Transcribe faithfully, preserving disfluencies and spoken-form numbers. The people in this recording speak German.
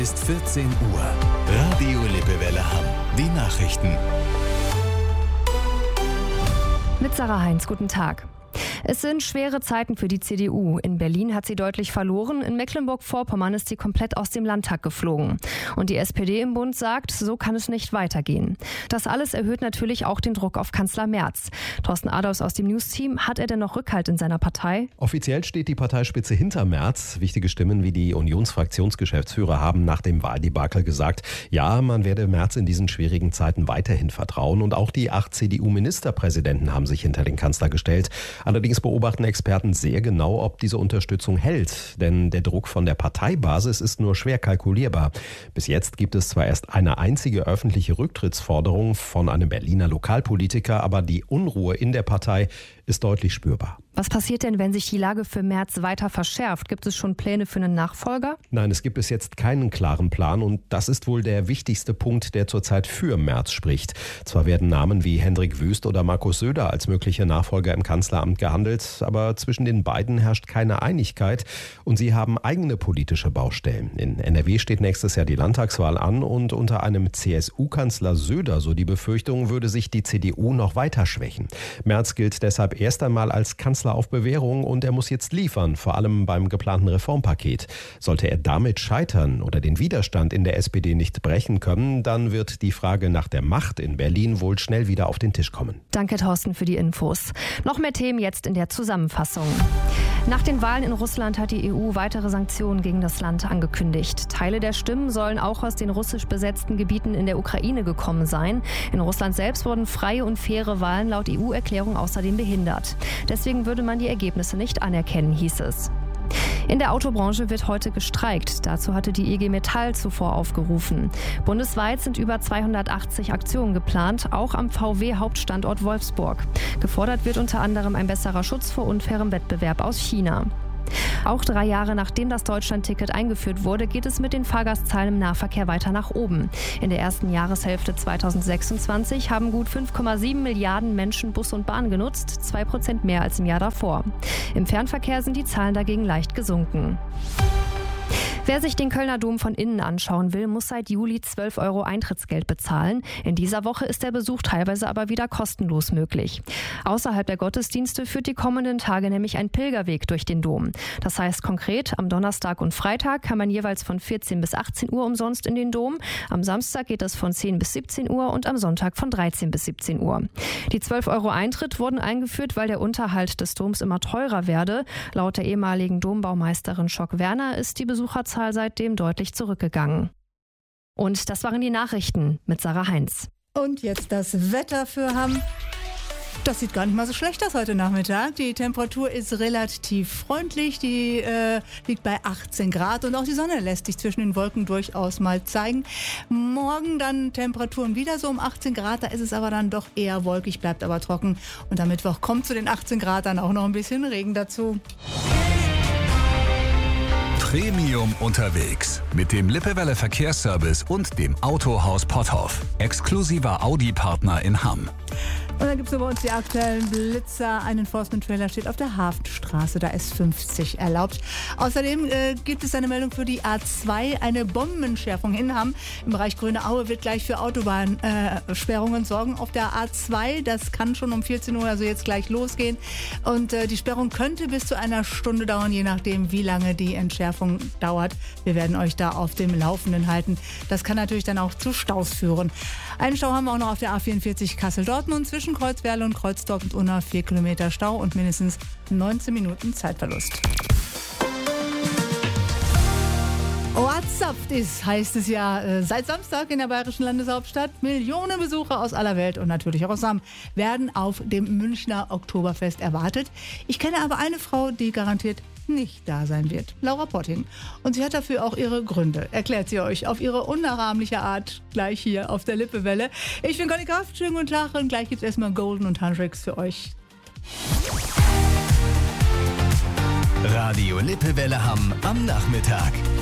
Ist vierzehn Uhr. Radio Lippewelle Hamm. Die Nachrichten. Mit Sarah Heinz, guten Tag. Es sind schwere Zeiten für die C D U. In Berlin hat sie deutlich verloren, in Mecklenburg-Vorpommern ist sie komplett aus dem Landtag geflogen. Und die S P D im Bund sagt, so kann es nicht weitergehen. Das alles erhöht natürlich auch den Druck auf Kanzler Merz. Thorsten Adolfs aus dem News-Team, hat er denn noch Rückhalt in seiner Partei? Offiziell steht die Parteispitze hinter Merz. Wichtige Stimmen wie die Unionsfraktionsgeschäftsführer haben nach dem Wahldebakel gesagt, ja, man werde Merz in diesen schwierigen Zeiten weiterhin vertrauen. Und auch die acht C D U-Ministerpräsidenten haben sich hinter den Kanzler gestellt. Allerdings beobachten Experten sehr genau, ob diese Unterstützung hält. Denn der Druck von der Parteibasis ist nur schwer kalkulierbar. Bis jetzt gibt es zwar erst eine einzige öffentliche Rücktrittsforderung von einem Berliner Lokalpolitiker, aber die Unruhe in der Partei ist deutlich spürbar. Was passiert denn, wenn sich die Lage für Merz weiter verschärft? Gibt es schon Pläne für einen Nachfolger? Nein, es gibt bis jetzt keinen klaren Plan und das ist wohl der wichtigste Punkt, der zurzeit für Merz spricht. Zwar werden Namen wie Hendrik Wüst oder Markus Söder als mögliche Nachfolger im Kanzleramt gehandelt, aber zwischen den beiden herrscht keine Einigkeit und sie haben eigene politische Baustellen. In N R W steht nächstes Jahr die Landtagswahl an und unter einem C S U-Kanzler Söder, so die Befürchtung, würde sich die C D U noch weiter schwächen. Merz gilt deshalb erst einmal als Kanzler auf Bewährung und er muss jetzt liefern, vor allem beim geplanten Reformpaket. Sollte er damit scheitern oder den Widerstand in der S P D nicht brechen können, dann wird die Frage nach der Macht in Berlin wohl schnell wieder auf den Tisch kommen. Danke, Thorsten, für die Infos. Noch mehr Themen jetzt in der Zusammenfassung. Nach den Wahlen in Russland hat die E U weitere Sanktionen gegen das Land angekündigt. Teile der Stimmen sollen auch aus den russisch besetzten Gebieten in der Ukraine gekommen sein. In Russland selbst wurden freie und faire Wahlen laut E U-Erklärung außerdem behindert. Deswegen würde man die Ergebnisse nicht anerkennen, hieß es. In der Autobranche wird heute gestreikt. Dazu hatte die I G Metall zuvor aufgerufen. Bundesweit sind über zweihundertachtzig Aktionen geplant, auch am V W-Hauptstandort Wolfsburg. Gefordert wird unter anderem ein besserer Schutz vor unfairem Wettbewerb aus China. Auch drei Jahre nachdem das Deutschlandticket eingeführt wurde, geht es mit den Fahrgastzahlen im Nahverkehr weiter nach oben. In der ersten Jahreshälfte zweitausendsechsundzwanzig haben gut fünf Komma sieben Milliarden Menschen Bus und Bahn genutzt, zwei Prozent mehr als im Jahr davor. Im Fernverkehr sind die Zahlen dagegen leicht gesunken. Wer sich den Kölner Dom von innen anschauen will, muss seit Juli zwölf Euro Eintrittsgeld bezahlen. In dieser Woche ist der Besuch teilweise aber wieder kostenlos möglich. Außerhalb der Gottesdienste führt die kommenden Tage nämlich ein Pilgerweg durch den Dom. Das heißt konkret, am Donnerstag und Freitag kann man jeweils von vierzehn bis achtzehn Uhr umsonst in den Dom. Am Samstag geht es von zehn bis siebzehn Uhr und am Sonntag von dreizehn bis siebzehn Uhr. Die zwölf Euro Eintritt wurden eingeführt, weil der Unterhalt des Doms immer teurer werde. Laut der ehemaligen Dombaumeisterin Schock-Werner ist die Besucherzahl seitdem deutlich zurückgegangen. Und das waren die Nachrichten mit Sarah Heinz. Und jetzt das Wetter für Hamm. Das sieht gar nicht mal so schlecht aus heute Nachmittag. Die Temperatur ist relativ freundlich, die äh, liegt bei achtzehn Grad und auch die Sonne lässt sich zwischen den Wolken durchaus mal zeigen. Morgen dann Temperaturen wieder so um achtzehn Grad, da ist es aber dann doch eher wolkig, bleibt aber trocken. Und am Mittwoch kommt zu den achtzehn Grad dann auch noch ein bisschen Regen dazu. Premium unterwegs mit dem Lippewelle Verkehrsservice und dem Autohaus Potthoff. Exklusiver Audi-Partner in Hamm. Und dann gibt es bei uns die aktuellen Blitzer. Ein Enforcement-Trailer steht auf der Hafenstraße, da ist fünfzig erlaubt. Außerdem äh, gibt es eine Meldung für die A zwei, eine Bombenentschärfung in Hamm. Im Bereich Grüne Aue wird gleich für Autobahnsperrungen äh, sorgen. Auf der A zwei, das kann schon um vierzehn Uhr, also jetzt gleich losgehen. Und äh, die Sperrung könnte bis zu einer Stunde dauern, je nachdem, wie lange die Entschärfung dauert. Wir werden euch da auf dem Laufenden halten. Das kann natürlich dann auch zu Staus führen. Einen Stau haben wir auch noch auf der A vierundvierzig Kassel-Dortmund zwischen Kreuzwerle und Kreuzdorf mit unter vier Kilometer Stau und mindestens neunzehn Minuten Zeitverlust. Ortsaft ist, heißt es ja, äh, seit Samstag in der bayerischen Landeshauptstadt. Millionen Besucher aus aller Welt und natürlich auch aus Hamm werden auf dem Münchner Oktoberfest erwartet. Ich kenne aber eine Frau, die garantiert nicht da sein wird. Laura Potting. Und sie hat dafür auch ihre Gründe. Erklärt sie euch auf ihre unnachahmliche Art gleich hier auf der Lippewelle. Ich bin Conny Kraft, schönen guten Tag und gleich gibt es erstmal Golden und Hendrix für euch. Radio Lippewelle Hamm am Nachmittag.